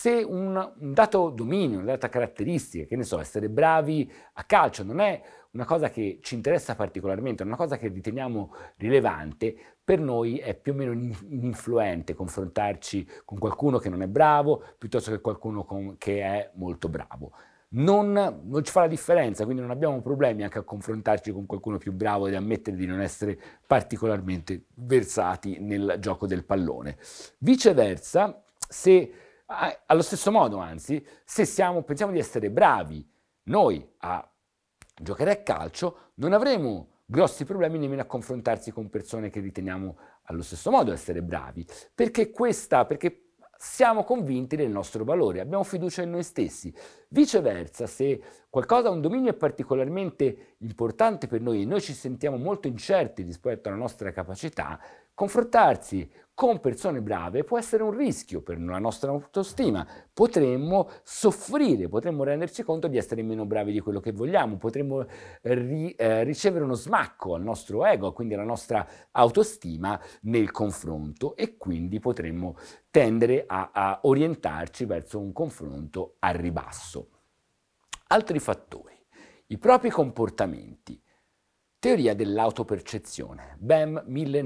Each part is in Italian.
Se un dato dominio, una data caratteristica, che ne so, essere bravi a calcio, non è una cosa che ci interessa particolarmente, è una cosa che riteniamo rilevante, per noi è più o meno ininfluente confrontarci con qualcuno che non è bravo piuttosto che qualcuno che è molto bravo. Non ci fa la differenza, quindi non abbiamo problemi anche a confrontarci con qualcuno più bravo ed ammettere di non essere particolarmente versati nel gioco del pallone. Viceversa, se allo stesso modo, anzi, se pensiamo di essere bravi noi a giocare a calcio, non avremo grossi problemi nemmeno a confrontarsi con persone che riteniamo allo stesso modo essere bravi, perché siamo convinti del nostro valore, abbiamo fiducia in noi stessi. Viceversa, se qualcosa, un dominio è particolarmente importante per noi e noi ci sentiamo molto incerti rispetto alla nostra capacità, confrontarsi con persone brave può essere un rischio per la nostra autostima. Potremmo soffrire, potremmo renderci conto di essere meno bravi di quello che vogliamo, potremmo ricevere uno smacco al nostro ego, quindi alla nostra autostima nel confronto, e quindi potremmo tendere a orientarci verso un confronto al ribasso. Altri fattori: i propri comportamenti. Teoria dell'autopercezione, BEM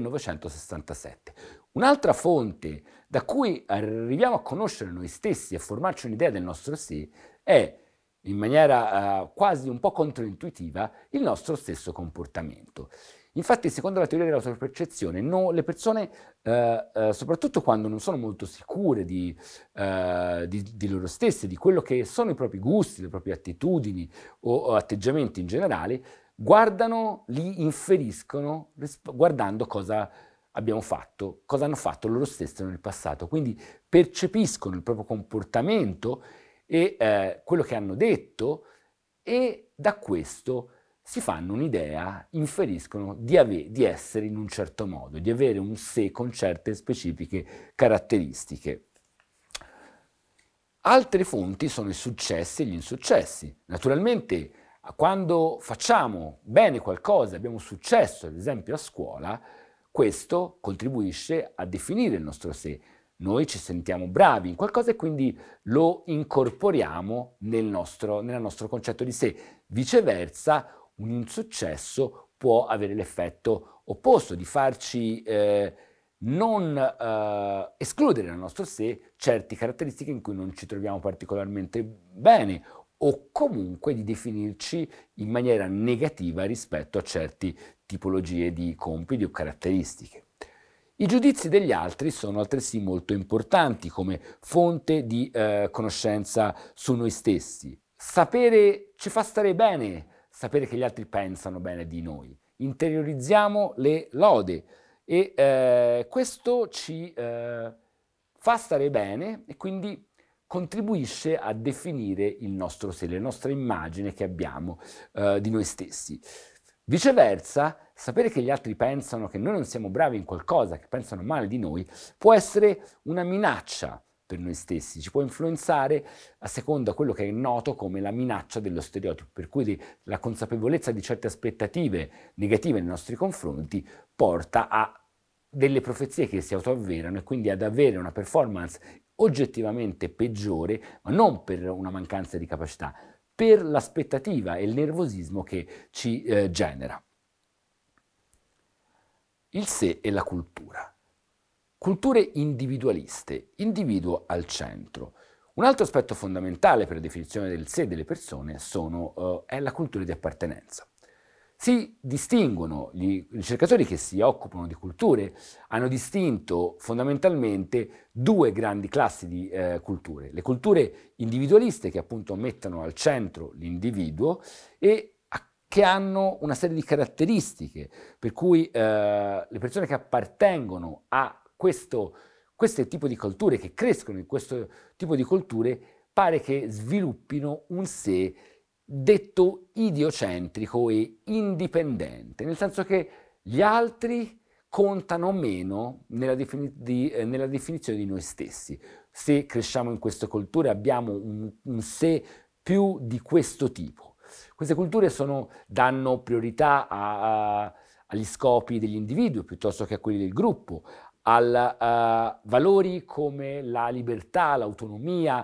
1967. Un'altra fonte da cui arriviamo a conoscere noi stessi e a formarci un'idea del nostro sé è, in maniera quasi un po' controintuitiva, il nostro stesso comportamento. Infatti, secondo la teoria dell'autopercezione, le persone, soprattutto quando non sono molto sicure di loro stesse, di quello che sono i propri gusti, le proprie attitudini o atteggiamenti in generale, li inferiscono guardando cosa abbiamo fatto, cosa hanno fatto loro stessi nel passato. Quindi percepiscono il proprio comportamento e quello che hanno detto, e da questo si fanno un'idea, inferiscono di essere in un certo modo, di avere un sé con certe specifiche caratteristiche. Altre fonti sono i successi e gli insuccessi. Naturalmente, quando facciamo bene qualcosa, abbiamo successo, ad esempio a scuola, questo contribuisce a definire il nostro sé. Noi ci sentiamo bravi in qualcosa e quindi lo incorporiamo nel nostro concetto di sé. Viceversa, un insuccesso può avere l'effetto opposto, di farci non escludere dal nostro sé certe caratteristiche in cui non ci troviamo particolarmente bene, o comunque di definirci in maniera negativa rispetto a certe tipologie di compiti o caratteristiche. I giudizi degli altri sono altresì molto importanti come fonte di conoscenza su noi stessi. Sapere ci fa stare bene, sapere che gli altri pensano bene di noi. Interiorizziamo le lode e questo ci fa stare bene e quindi contribuisce a definire il nostro sé, la nostra immagine che abbiamo di noi stessi. Viceversa, sapere che gli altri pensano che noi non siamo bravi in qualcosa, che pensano male di noi, può essere una minaccia per noi stessi, ci può influenzare a seconda quello che è noto come la minaccia dello stereotipo, per cui la consapevolezza di certe aspettative negative nei nostri confronti porta a delle profezie che si autoavverano e quindi ad avere una performance oggettivamente peggiore, ma non per una mancanza di capacità, per l'aspettativa e il nervosismo che ci genera. Il sé e la cultura. Culture individualiste, individuo al centro. Un altro aspetto fondamentale per la definizione del sé delle persone è la cultura di appartenenza. Si distinguono, gli ricercatori che si occupano di culture hanno distinto fondamentalmente due grandi classi di culture: le culture individualiste, che appunto mettono al centro l'individuo e che hanno una serie di caratteristiche, per cui le persone che appartengono a questo tipo di culture, che crescono in questo tipo di culture, pare che sviluppino un sé detto idiocentrico e indipendente, nel senso che gli altri contano meno nella definizione di noi stessi. Se cresciamo in queste culture abbiamo un sé più di questo tipo. Queste culture danno priorità agli scopi degli individui piuttosto che a quelli del gruppo, a valori come la libertà, l'autonomia,